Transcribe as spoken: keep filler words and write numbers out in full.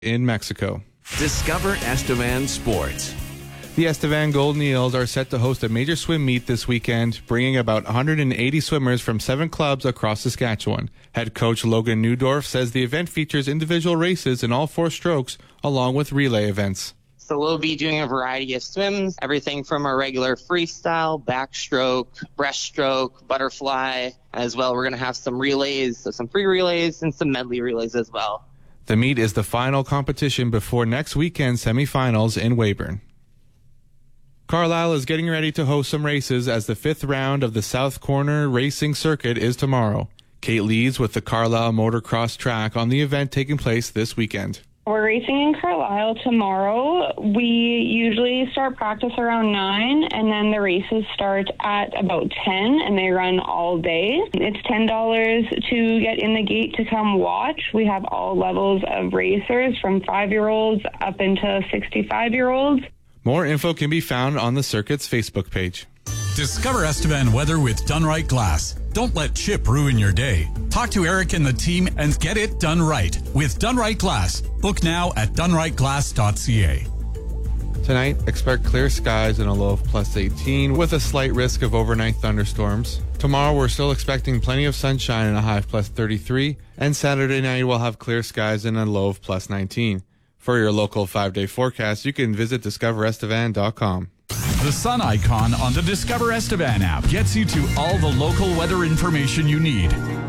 in Mexico. Discover Estevan Sports. The Estevan Golden Eels are set to host a major swim meet this weekend, bringing about one hundred eighty swimmers from seven clubs across Saskatchewan. Head coach Logan Newdorf says the event features individual races in all four strokes, along with relay events. So we'll be doing a variety of swims, everything from our regular freestyle, backstroke, breaststroke, butterfly. As well, we're going to have some relays, so some free relays and some medley relays as well. The meet is the final competition before next weekend's semifinals in Weyburn. Carlisle is getting ready to host some races as the fifth round of the South Corner Racing Circuit is tomorrow. Kate leads with the Carlisle Motocross track on the event taking place this weekend. We're racing in Carlisle tomorrow. We usually start practice around nine, and then the races start at about ten, and they run all day. It's ten dollars to get in the gate to come watch. We have all levels of racers, from five-year-olds up into sixty-five-year-olds. More info can be found on the circuit's Facebook page. Discover Estevan weather with Dunright Glass. Don't let chip ruin your day. Talk to Eric and the team and get it done right with Dunright Glass. Book now at dunright glass dot c a. Tonight, expect clear skies and a low of plus eighteen with a slight risk of overnight thunderstorms. Tomorrow, we're still expecting plenty of sunshine and a high of plus thirty-three. And Saturday night, we'll have clear skies and a low of plus nineteen. For your local five-day forecast, you can visit discover estevan dot com. The sun icon on the Discover Estevan app gets you to all the local weather information you need.